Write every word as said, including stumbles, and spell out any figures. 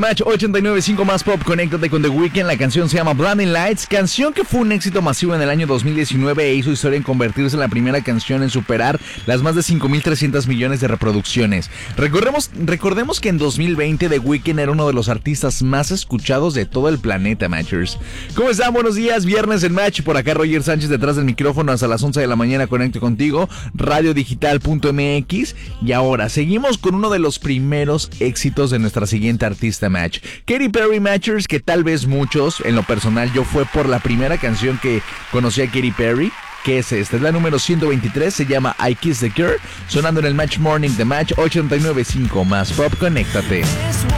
Match ochenta y nueve punto cinco más pop. Conéctate con The Weeknd. La canción se llama Blinding Lights, canción que fue un éxito masivo en el año dos mil diecinueve e hizo historia en convertirse en la primera canción en superar las más de cinco mil trescientos millones de reproducciones. Recordemos, recordemos que en dos mil veinte The Weeknd era uno de los artistas más escuchados de todo el planeta, Matchers. ¿Cómo están? Buenos días, viernes en Match. Por acá Roger Sánchez detrás del micrófono hasta las once de la mañana. Conecto contigo, radio digital punto m x. Y ahora seguimos con uno de los primeros éxitos de nuestra siguiente artista, Match. Katy Perry, Matchers, que tal vez muchos, en lo personal yo fue por la primera canción que conocí a Katy Perry, que es esta, es la número ciento veintitrés, se llama I Kiss the Girl, sonando en el Match Morning de Match ochenta y nueve punto cinco más pop. Conéctate.